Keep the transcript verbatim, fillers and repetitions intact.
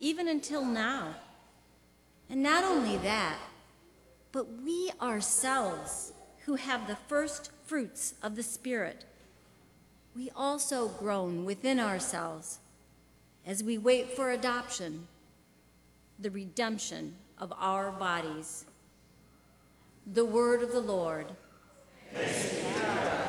even until now. And not only that, but we ourselves, who have the first fruits of the Spirit, we also groan within ourselves as we wait for adoption, the redemption of our bodies. The word of the Lord. Thanks be to God.